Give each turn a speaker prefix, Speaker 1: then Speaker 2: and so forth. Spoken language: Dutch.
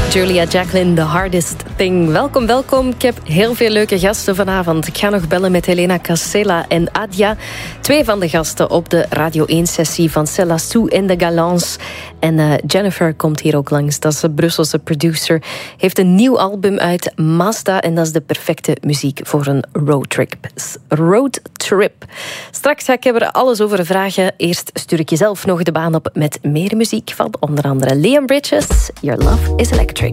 Speaker 1: Julia Jacqueline, The Hardest Thing. Welkom. Ik heb heel veel leuke gasten vanavond. Ik ga nog bellen met Helena Casella en Adia. 2 van de gasten op de Radio 1-sessie van Cella Sou en de Galants. En Jennifer komt hier ook langs. Dat is een Brusselse producer. Heeft een nieuw album uit, Mazda. En dat is de perfecte muziek voor een roadtrip. Straks ga ik er alles over vragen. Eerst stuur ik jezelf nog de baan op met meer muziek van onder andere Leon Bridges. Your Love is Electric.